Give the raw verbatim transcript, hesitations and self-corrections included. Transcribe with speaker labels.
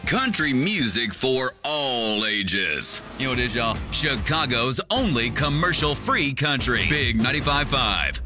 Speaker 1: Country music for all ages. You know what it is, y'all? Chicago's only commercial-free country. Big ninety-five point five.